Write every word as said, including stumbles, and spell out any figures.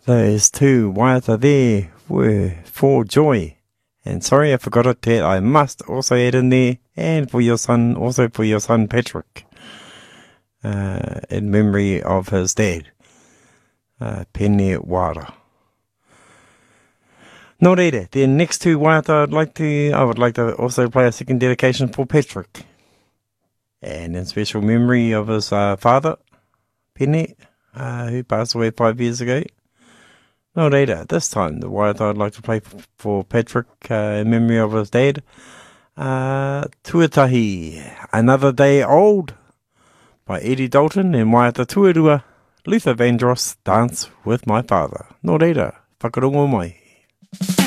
Those two waiata there were for Joy. And sorry I forgot it, Ted. I must also add in there, and for your son, also for your son Patrick, uh, in memory of his dad, uh, Pene Wara. Nō reira, the next two waiata I'd like to, I would like to also play a second dedication for Patrick. And in special memory of his uh, father, Pene, uh, who passed away five years ago. Nō reira, this time the waiata I'd like to play for Patrick uh, in memory of his dad, uh, Tuatahi, Another Day Old, by Eddie Dalton and waiata Tuarua, Luther Vandross, Dance with My Father. Nō reira, whakarongo mai.